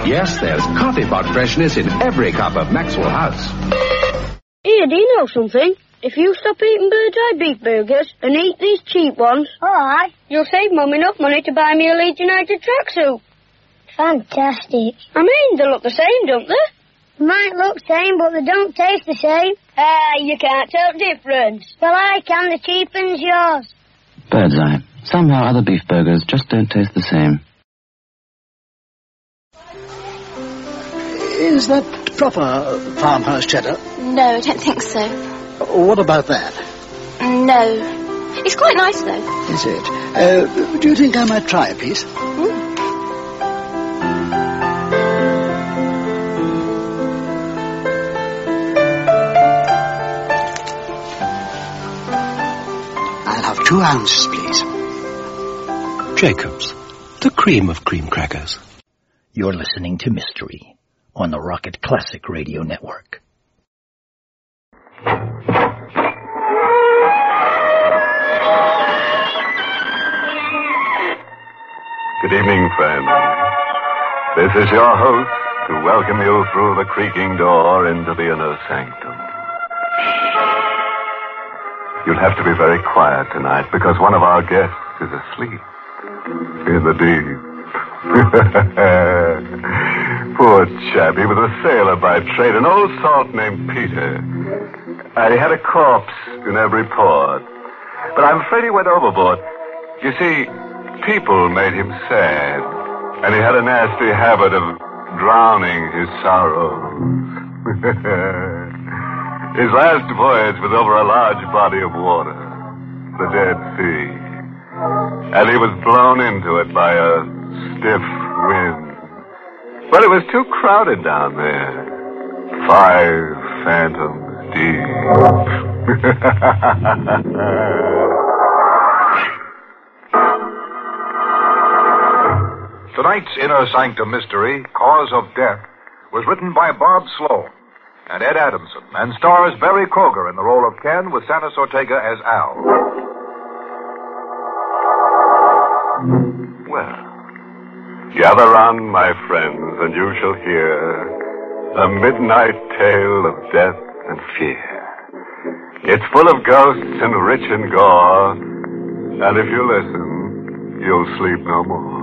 Yes, there's coffee pot freshness in every cup of Maxwell House. Here, do you know something? If you stop eating Bird's Eye beef burgers and eat these cheap ones, Alright. you'll save Mum enough money to buy me a Leeds United tracksuit. Fantastic. I mean, they look the same, don't they? Might look same, but they don't taste the same. You can't tell the difference. Well, I can. The cheap one's yours. Bird's Eye. Somehow other beef burgers just don't taste the same. Is that proper farmhouse cheddar? No, I don't think so. What about that? No. It's quite nice, though. Is it? Do you think I might try a piece? I'll have 2 ounces, please. Jacobs, the cream of cream crackers. You're listening to Mystery on the Rocket Classic Radio Network. Good evening, friends. This is your host to welcome you through the creaking door into the inner sanctum. You'll have to be very quiet tonight because one of our guests is asleep in the deep. Poor chap, he was a sailor by trade, an old salt named Peter. And he had a corpse in every port. But I'm afraid he went overboard. You see, people made him sad, and he had a nasty habit of drowning his sorrows. His last voyage was over a large body of water, the Dead Sea, and he was blown into it by a stiff wind. But it was too crowded down there. 5 fathoms deep. Tonight's Inner Sanctum Mystery, Cause of Death, was written by Bob Sloan and Ed Adamson, and stars Barry Kroger in the role of Ken with Santos Ortega as Al. Well, gather round, my friends, and you shall hear a midnight tale of death and fear. It's full of ghosts and rich in gore, and if you listen, you'll sleep no more.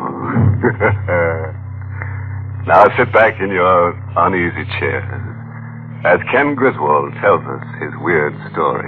Now sit back in your uneasy chair as Ken Griswold tells us his weird story.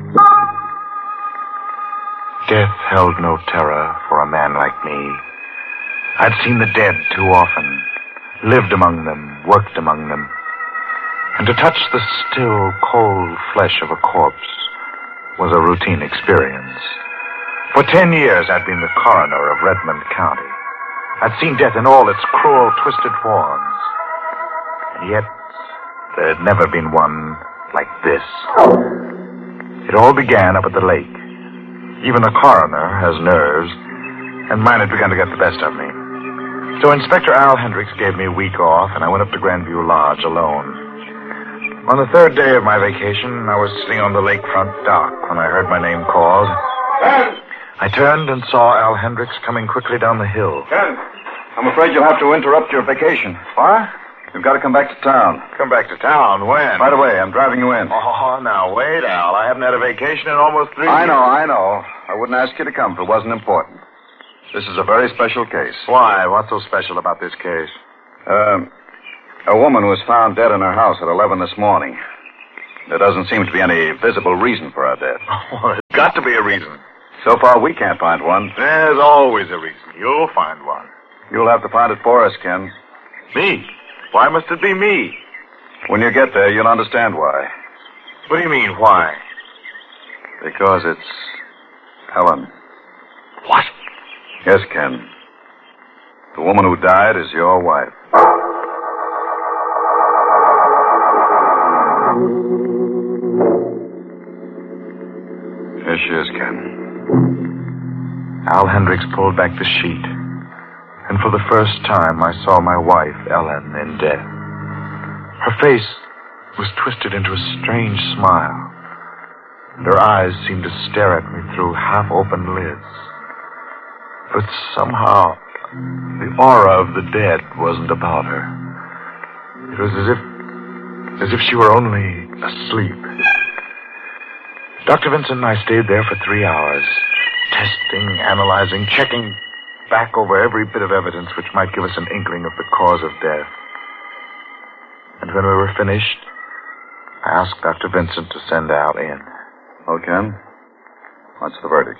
Death held no terror for a man like me. I'd seen the dead too often, lived among them, worked among them. And to touch the still, cold flesh of a corpse was a routine experience. For 10 years, I'd been the coroner of Redmond County. I'd seen death in all its cruel, twisted forms. And yet, there had never been one like this. It all began up at the lake. Even the coroner has nerves, and mine had begun to get the best of me. So Inspector Al Hendricks gave me a week off, and I went up to Grandview Lodge alone. On the 3rd day of my vacation, I was sitting on the lakefront dock when I heard my name called. Ken! I turned and saw Al Hendricks coming quickly down the hill. Ken, I'm afraid you'll have to interrupt your vacation. What? You've got to come back to town. Come back to town? When? Right away. I'm driving you in. Oh, now, wait, Al. I haven't had a vacation in almost 3 years. I know. I wouldn't ask you to come if it wasn't important. This is a very special case. Why? What's so special about this case? A woman was found dead in her house at 11 this morning. There doesn't seem to be any visible reason for her death. Well, there's got to be a reason. So far, we can't find one. There's always a reason. You'll find one. You'll have to find it for us, Ken. Me? Why must it be me? When you get there, you'll understand why. What do you mean, why? Because it's Helen. What? Yes, Ken. The woman who died is your wife. Here she is, Ken. Al Hendricks pulled back the sheet, and for the first time I saw my wife, Ellen, in death. Her face was twisted into a strange smile, and her eyes seemed to stare at me through half-open lids. But somehow, the aura of the dead wasn't about her. It was as if she were only asleep. Dr. Vincent and I stayed there for 3 hours, testing, analyzing, checking back over every bit of evidence which might give us an inkling of the cause of death. And when we were finished, I asked Dr. Vincent to send Al in. Oh, Ken? What's the verdict?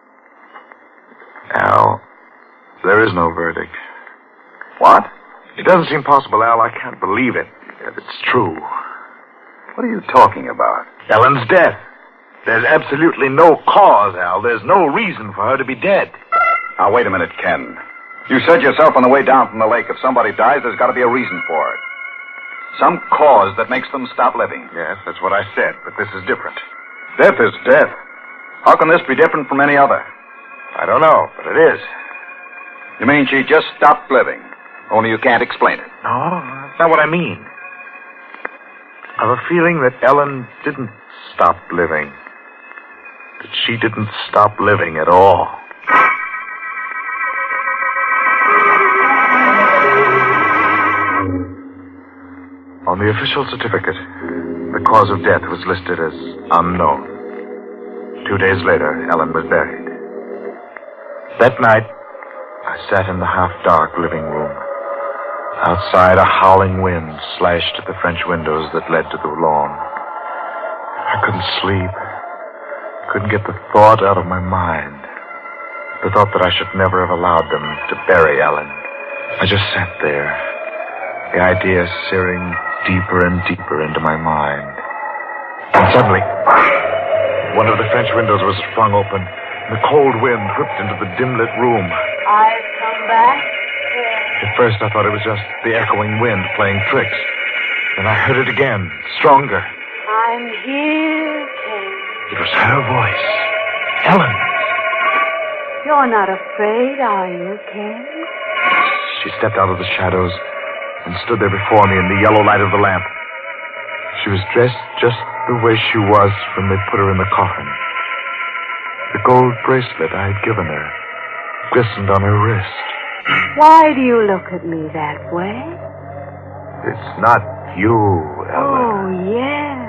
Al, there is no verdict. What? It doesn't seem possible, Al. I can't believe it. Yet it's true. What are you talking about? Ellen's death. There's absolutely no cause, Al. There's no reason for her to be dead. Now, wait a minute, Ken. You said yourself on the way down from the lake, if somebody dies, there's got to be a reason for it. Some cause that makes them stop living. Yes, that's what I said, but this is different. Death is death. How can this be different from any other? I don't know, but it is. You mean she just stopped living, only you can't explain it? No, that's not what I mean. I have a feeling that Ellen didn't stop living. That she didn't stop living at all. On the official certificate, the cause of death was listed as unknown. 2 days later, Ellen was buried. That night, I sat in the half-dark living room. Outside, a howling wind slashed at the French windows that led to the lawn. I couldn't sleep. Couldn't get the thought out of my mind. The thought that I should never have allowed them to bury Ellen. I just sat there, the idea searing deeper and deeper into my mind. And suddenly, one of the French windows was flung open, and the cold wind whipped into the dim-lit room. I've come back. At first, I thought it was just the echoing wind playing tricks. Then I heard it again, stronger. I'm here, Ken. It was her voice. Ellen. You're not afraid, are you, Ken? She stepped out of the shadows and stood there before me in the yellow light of the lamp. She was dressed just the way she was when they put her in the coffin. The gold bracelet I had given her glistened on her wrist. Why do you look at me that way? It's not you, Ellen. Oh, yes.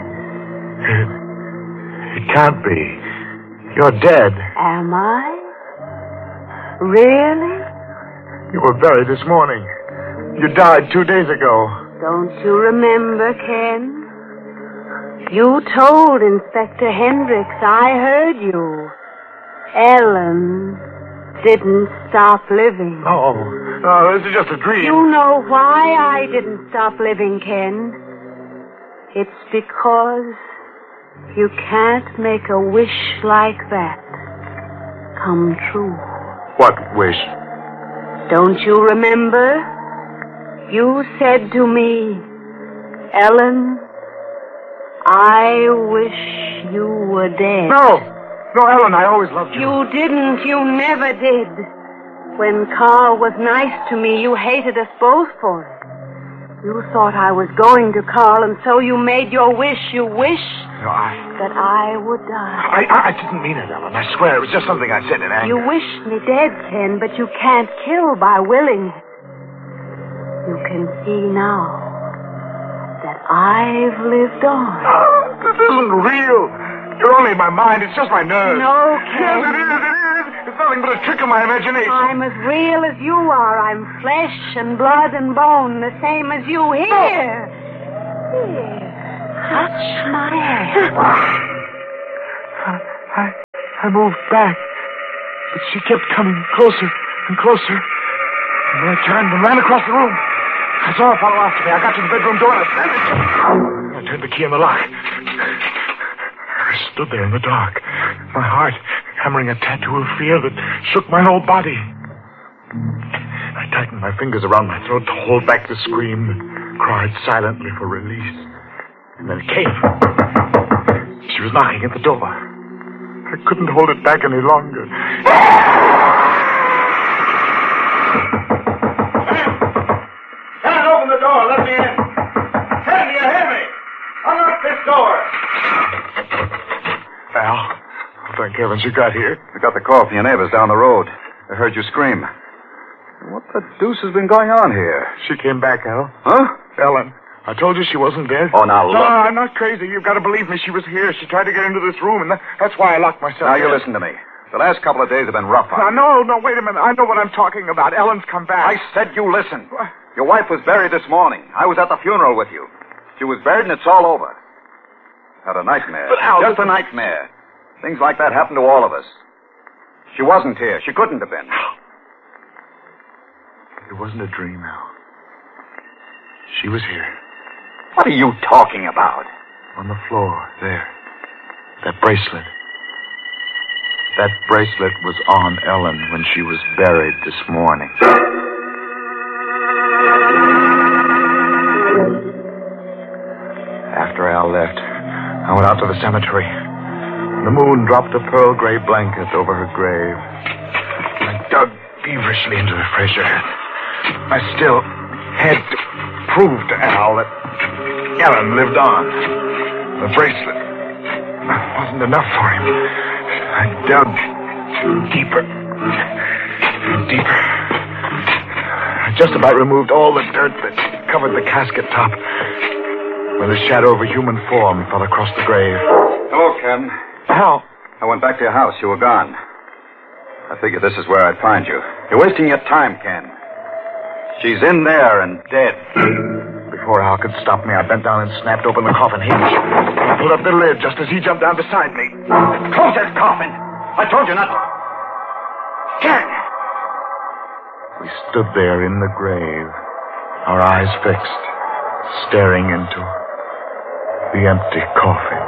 It can't be. You're dead. Am I? Really? You were buried this morning. You died 2 days ago. Don't you remember, Ken? You told Inspector Hendricks. I heard you. Ellen didn't stop living. No, this is just a dream. You know why I didn't stop living, Ken? It's because you can't make a wish like that come true. What wish? Don't you remember? You said to me, Ellen, I wish you were dead. No, Ellen, I always loved you. You didn't. You never did. When Carl was nice to me, you hated us both for it. You thought I was going to Carl, and so you made your wish. You wished that I would die. I didn't mean it, Ellen. I swear, it was just something I said in anger. You wished me dead, Ken, but you can't kill by willing it. You can see now that I've lived on. This isn't real. You're only in my mind. It's just my nerves. No, Ken. Yes, it is. It's nothing but a trick of my imagination. I'm as real as you are. I'm flesh and blood and bone, the same as you. Here. Here. Touch my hand. I moved back, but she kept coming closer and closer. And then I turned and ran across the room. I saw her follow after me. I got to the bedroom door and I slammed it. I turned the key in the lock. I stood there in the dark, my heart hammering a tattoo of fear that shook my whole body. I tightened my fingers around my throat to hold back the scream and cried silently for release. And then it came. She was knocking at the door. I couldn't hold it back any longer. Can't open the door. Let me in. Ken, do you hear me? Unlock this door. Al, thank heavens you got here. I got the call from your neighbors down the road. I heard you scream. What the deuce has been going on here? She came back, Al. Huh? Ellen. I told you she wasn't dead. Oh, now look. No, I'm not crazy. You've got to believe me. She was here. She tried to get into this room, and that's why I locked myself Now, in. you listen to me. The last couple of days have been rough on you. No, wait a minute. I know what I'm talking about. Ellen's come back. I said you listen. Your wife was buried this morning. I was at the funeral with you. She was buried, and it's all over. Had a nightmare. But, Al, just a nightmare. Things like that happen to all of us. She wasn't here. She couldn't have been. It wasn't a dream, Al. She was here. What are you talking about? On the floor, there. That bracelet. That bracelet was on Ellen when she was buried this morning. After Al left, I went out to the cemetery. The moon dropped a pearl gray blanket over her grave. I dug feverishly into the fresh earth. I still had to prove to Al that Ellen lived on. The bracelet wasn't enough for him. I dug deeper and deeper. I just about removed all the dirt that covered the casket top when the shadow of a human form fell across the grave. Hello, Ken. Al. I went back to your house. You were gone. I figured this is where I'd find you. You're wasting your time, Ken. She's in there and dead. Before Al could stop me, I bent down and snapped open the coffin hinge. I pulled up the lid just as he jumped down beside me. Close that coffin! I told you not to. Ken! We stood there in the grave, our eyes fixed, staring into the empty coffin.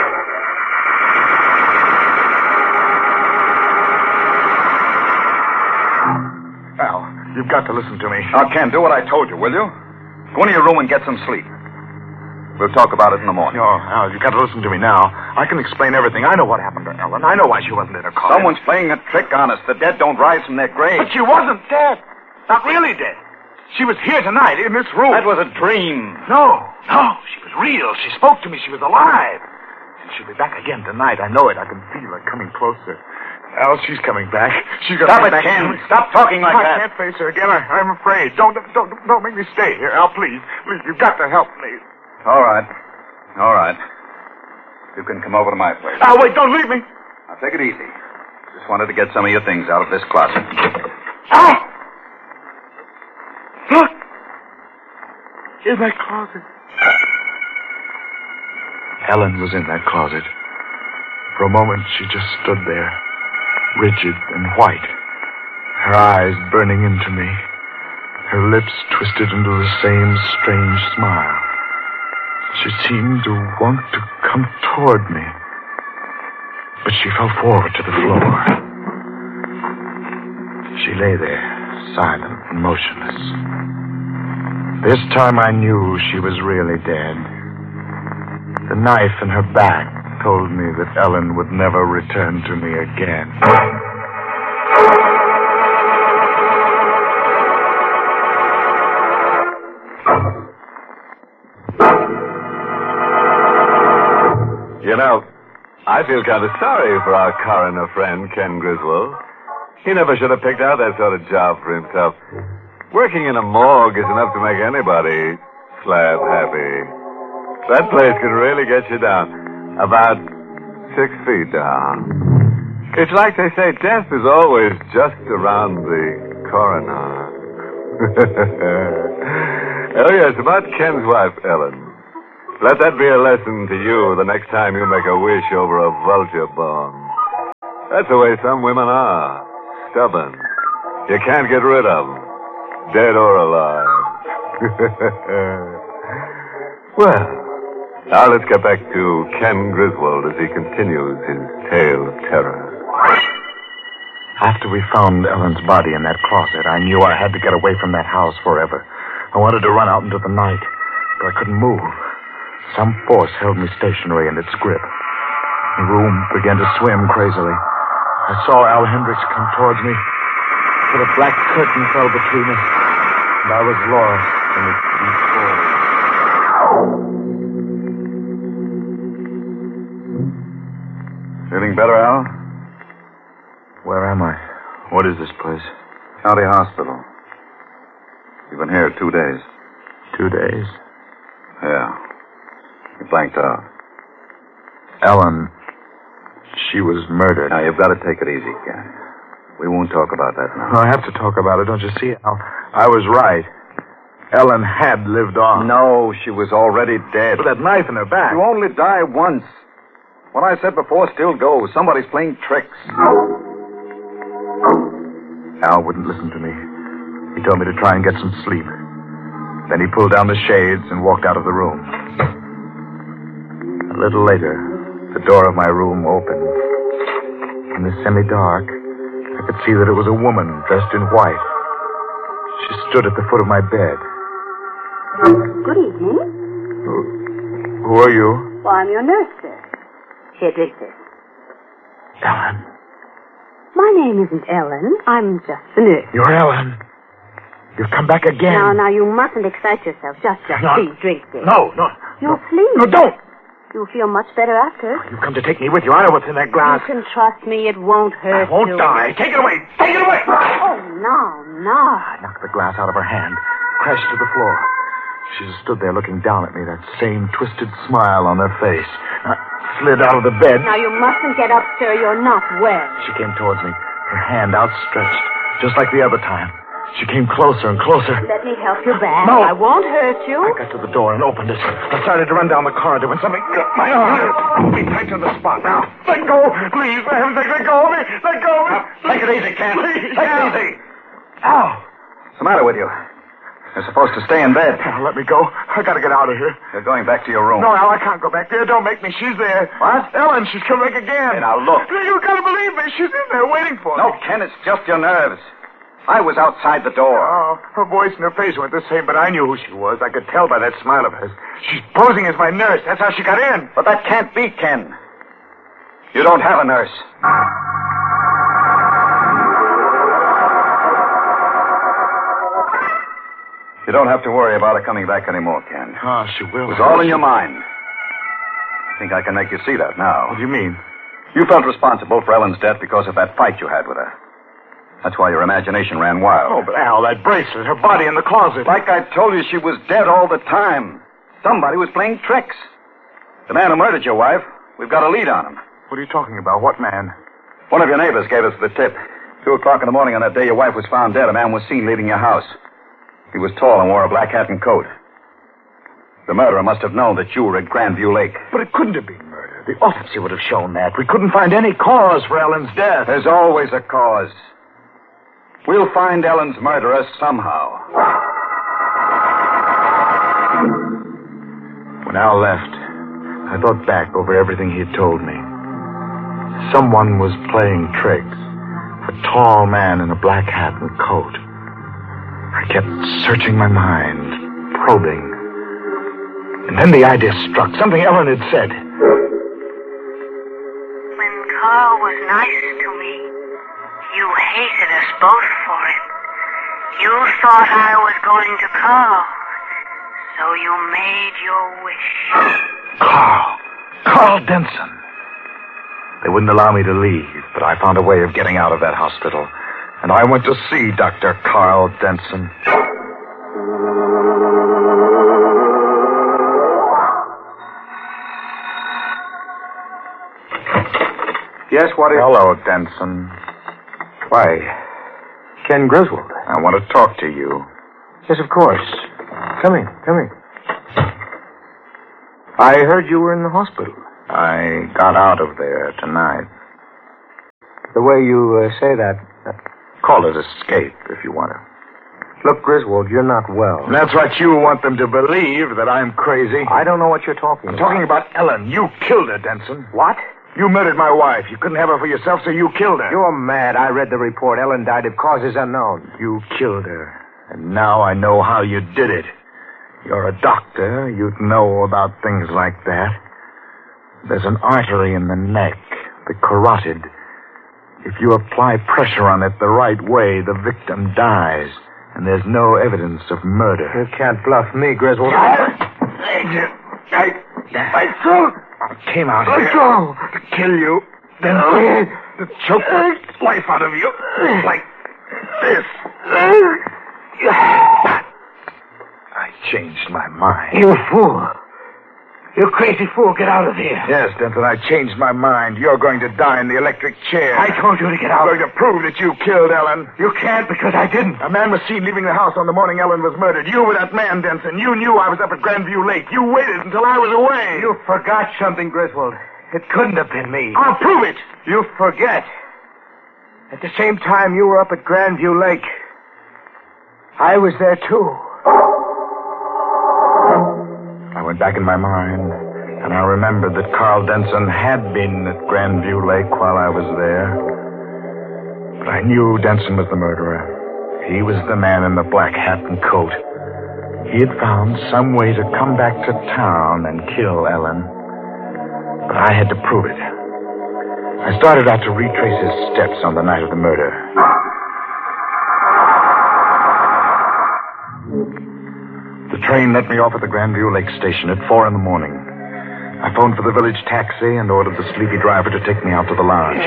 Al, you've got to listen to me. Now, Ken, do what I told you, will you? Go into your room and get some sleep. We'll talk about it in the morning. No, Al, you've got to listen to me now. I can explain everything. I know what happened to Ellen. I know why she wasn't in her car. Someone's playing a trick on us. The dead don't rise from their graves. But she wasn't dead. Not really dead. She was here tonight, in this room. That was a dream. No, she was real. She spoke to me. She was alive. And she'll be back again tonight. I know it. I can feel her coming closer. Al, she's coming back. She's going to Stop it, Ken. Stop talking like that. I can't face her again. I'm afraid. Don't make me stay here, Al. Please, you've got to help me. All right. You can come over to my place. Al, wait, don't leave me. Now, take it easy. Just wanted to get some of your things out of this closet. Al! Look! In that closet. Ellen was in that closet. For a moment, she just stood there, rigid and white, her eyes burning into me, her lips twisted into the same strange smile. She seemed to want to come toward me, but she fell forward to the floor. She lay there, silent and motionless. This time I knew she was really dead. The knife in her back told me that Ellen would never return to me again. You know, I feel kind of sorry for our coroner friend, Ken Griswold. He never should have picked out that sort of job for himself. Working in a morgue is enough to make anybody slab happy. That place could really get you down. About 6 feet down. It's like they say, death is always just around the coroner. Oh, yes, about Ken's wife, Ellen. Let that be a lesson to you the next time you make a wish over a vulture bone. That's the way some women are. Stubborn. You can't get rid of them. Dead or alive. Well, now let's get back to Ken Griswold as he continues his tale of terror. After we found Ellen's body in that closet, I knew I had to get away from that house forever. I wanted to run out into the night, but I couldn't move. Some force held me stationary in its grip. The room began to swim crazily. I saw Al Hendricks come towards me, but a black curtain fell between us, and I was lost in its deep void. Feeling better, Al? Where am I? What is this place? County Hospital. You've been here 2 days. 2 days? Yeah. You blanked out. Ellen, she was murdered. Now, you've got to take it easy, Ken. We won't talk about that now. No, I have to talk about it, don't you see? I was right. Ellen had lived on. No, she was already dead. With that knife in her back. You only die once. What I said before still goes. Somebody's playing tricks. Al wouldn't listen to me. He told me to try and get some sleep. Then he pulled down the shades and walked out of the room. A little later, the door of my room opened. In the semi-dark, I could see that it was a woman dressed in white. She stood at the foot of my bed. Good evening. Who are you? Well, I'm your nurse, sir. Here, drink this. Ellen. My name isn't Ellen. I'm just the nurse. You're Ellen. You've come back again. Now, you mustn't excite yourself. Just please drink this. No. You'll sleep. No, don't. You'll feel much better after. You've come to take me with you. I know what's in that glass. You can trust me. It won't hurt I won't die. Take it away. Take it away. Oh, no. I knocked the glass out of her hand, crashed to the floor. She stood there looking down at me, that same twisted smile on her face. I slid out of the bed. Now, you mustn't get up, sir. You're not well. She came towards me, her hand outstretched, just like the other time. She came closer and closer. Let me help you back. No. I won't hurt you. I got to the door and opened it. I started to run down the corridor when something gripped my arm. Pulled me tight to the spot. Now, let go, please. For heaven's sake, let go of me. Let go of me. Take it easy, Ken. Please. Take it easy. Ow. What's the matter with you? You're supposed to stay in bed. Now, let me go. I gotta get out of here. You're going back to your room. No, Al, I can't go back there. Don't make me. She's there. What? Ellen, she's come back again. Hey, now, look. You gotta believe me. She's in there waiting for me. No, Ken, it's just your nerves. I was outside the door. Oh, her voice and her face weren't the same, but I knew who she was. I could tell by that smile of hers. She's posing as my nurse. That's how she got in. But that can't be, Ken. You don't have a nurse. You don't have to worry about her coming back anymore, Ken. Oh, she will. It was all in your mind. I think I can make you see that now. What do you mean? You felt responsible for Ellen's death because of that fight you had with her. That's why your imagination ran wild. Oh, but Al, that bracelet, her body in the closet. Like I told you, she was dead all the time. Somebody was playing tricks. The man who murdered your wife, we've got a lead on him. What are you talking about? What man? One of your neighbors gave us the tip. 2:00 in the morning on that day your wife was found dead, a man was seen leaving your house. He was tall and wore a black hat and coat. The murderer must have known that you were at Grandview Lake. But it couldn't have been murder. The autopsy would have shown that. We couldn't find any cause for Ellen's death. There's always a cause. We'll find Ellen's murderer somehow. When Al left, I thought back over everything he had told me. Someone was playing tricks. A tall man in a black hat and coat. I kept searching my mind, probing. And then the idea struck, something Ellen had said. When Carl was nice to me, you hated us both for it. You thought I was going to Carl, so you made your wish. Carl Denson. They wouldn't allow me to leave, but I found a way of getting out of that hospital. And I went to see Dr. Carl Denson. Yes, what is... Hello, Denson. Why, Ken Griswold. I want to talk to you. Yes, of course. Come in. I heard you were in the hospital. I got out of there tonight. The way you say that... Call it escape, if you want to. Look, Griswold, you're not well. And that's what you want them to believe, that I'm crazy. I don't know what you're talking about. I'm talking about Ellen. You killed her, Denson. What? You murdered my wife. You couldn't have her for yourself, so you killed her. You're mad. I read the report. Ellen died of causes unknown. You killed her. And now I know how you did it. You're a doctor. You'd know about things like that. There's an artery in the neck, the carotid. If you apply pressure on it the right way, the victim dies. And there's no evidence of murder. You can't bluff me, Griswold. I came out here to kill you. Then to choke the life out of you. Like this. changed my mind. You fool. You crazy fool, get out of here. Yes, Denton, I changed my mind. You're going to die in the electric chair. I told you to get out. I'm going to prove that you killed Ellen. You can't because I didn't. A man was seen leaving the house on the morning Ellen was murdered. You were that man, Denton. You knew I was up at Grandview Lake. You waited until I was away. You forgot something, Griswold. It couldn't have been me. I'll prove it. You forget. At the same time you were up at Grandview Lake, I was there too. I went back in my mind, and I remembered that Carl Denson had been at Grandview Lake while I was there. But I knew Denson was the murderer. He was the man in the black hat and coat. He had found some way to come back to town and kill Ellen. But I had to prove it. I started out to retrace his steps on the night of the murder. The train let me off at the Grandview Lake station at 4 a.m. I phoned for the village taxi and ordered the sleepy driver to take me out to the lodge.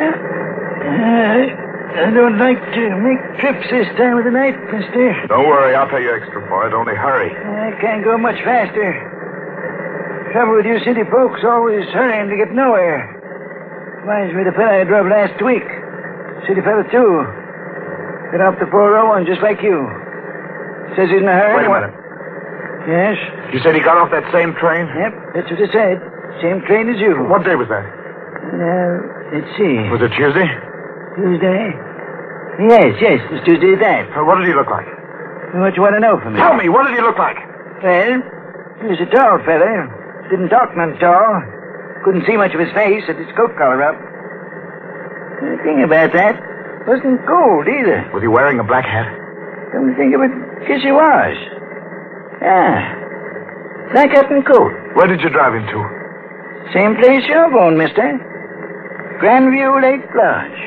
I don't like to make trips this time of the night, mister. Don't worry, I'll pay you extra for it. Only hurry. I can't go much faster. Trouble with you city folks, always hurrying to get nowhere. Reminds me of the fella I drove last week. City fella, too. Got off the 401 just like you. Says he's in a hurry. Wait a minute. Yes? You said he got off that same train? Yep, that's what he said. Same train as you. What day was that? Let's see. Was it Tuesday? Tuesday? Yes, it was Tuesday that. What did he look like? What you want to know from me? Tell me, what did he look like? Well, he was a tall fella. Didn't talk none tall. Couldn't see much of his face, had his coat collar up. The thing about that, wasn't cold either. Was he wearing a black hat? Come to think of it, yes he was. Black hat and coat. Where did you drive him to? Same place you're going, mister. Grandview Lake Lodge.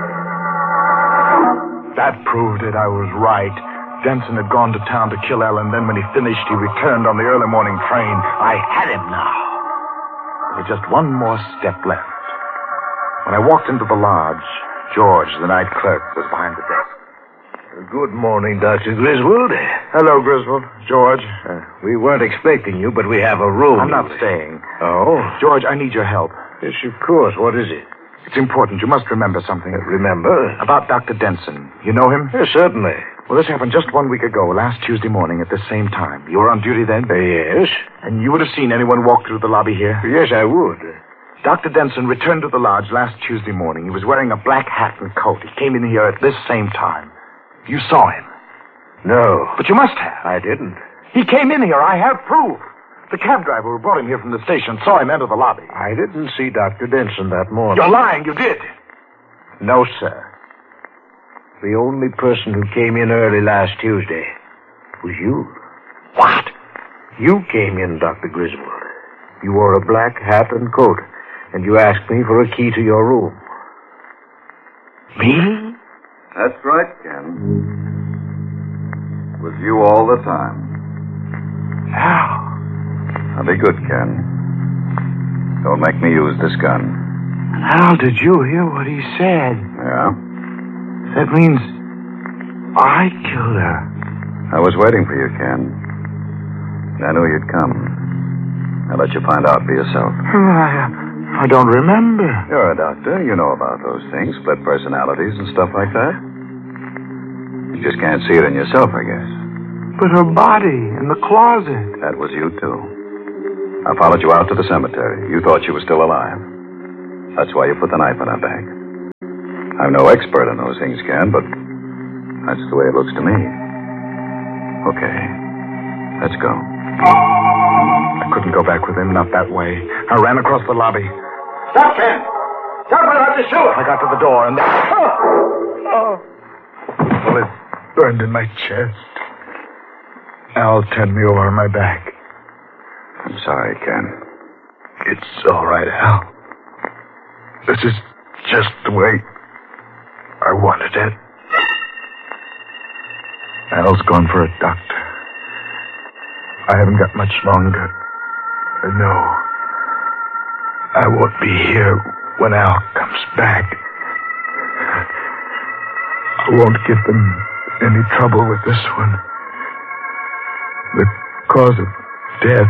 That proved it. I was right. Denson had gone to town to kill Ellen. Then when he finished, he returned on the early morning train. I had him now. There was just one more step left. When I walked into the lodge, George, the night clerk, was behind the desk. Good morning, Dr. Griswold. Hello, Griswold. George. We weren't expecting you, but we have a room. I'm not staying. Oh? George, I need your help. Yes, of course. What is it? It's important. You must remember something. Remember? About Dr. Denson. You know him? Yes, certainly. Well, this happened just 1 week ago, last Tuesday morning at the same time. You were on duty then? Yes. And you would have seen anyone walk through the lobby here? Yes, I would. Dr. Denson returned to the lodge last Tuesday morning. He was wearing a black hat and coat. He came in here at this same time. You saw him. No. But you must have. I didn't. He came in here. I have proof. The cab driver who brought him here from the station saw him enter the lobby. I didn't see Dr. Denson that morning. You're lying. You did. No, sir. The only person who came in early last Tuesday was you. What? You came in, Dr. Griswold. You wore a black hat and coat, and you asked me for a key to your room. Me? That's right, Ken. It was you all the time. How? Now be good, Ken. Don't make me use this gun. How did you hear what he said? Yeah? That means I killed her. I was waiting for you, Ken. I knew you'd come. I'll let you find out for yourself. I don't remember. You're a doctor. You know about those things, split personalities and stuff like that. You just can't see it in yourself, I guess. But her body in the closet. That was you, too. I followed you out to the cemetery. You thought she was still alive. That's why you put the knife in her back. I'm no expert in those things, Ken, but that's the way it looks to me. Okay. Let's go. I couldn't go back with him, not that way. I ran across the lobby. Stop, Ken! Stop, I'll have to shoot! I got to the door and... Well, it burned in my chest. Al turned me over on my back. I'm sorry, Ken. It's all right, Al. This is just the way I wanted it. Al's gone for a doctor. I haven't got much longer. No. I won't be here when Al comes back. I won't give them any trouble with this one. The cause of death